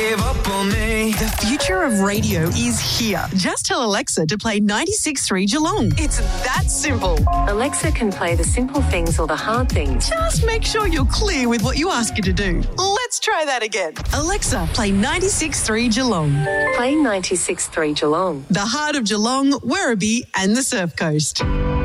gave up on me. The future of radio is here. Just tell Alexa to play 96.3 Geelong. It's that simple. Alexa can play the simple things or the hard things. Just make sure you're clear with what you ask her to do. Let's try that again. Alexa, play 96.3 Geelong. Play 96.3 Geelong. The heart of Geelong, Werribee and the Surf Coast.